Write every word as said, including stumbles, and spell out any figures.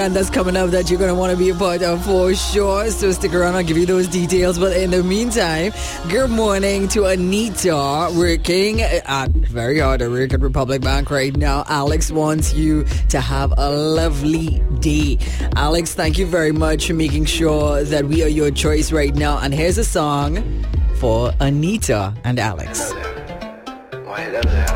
And that's coming up that you're going to want to be a part of for sure. So stick around, I'll give you those details. But in the meantime, good morning to Anita, working at very hard at American Republic Bank right now. Alex wants you to have a lovely day. Alex, thank you very much for making sure that we are your choice right now. And here's a song for Anita and Alex. Hello there. Why, hello there.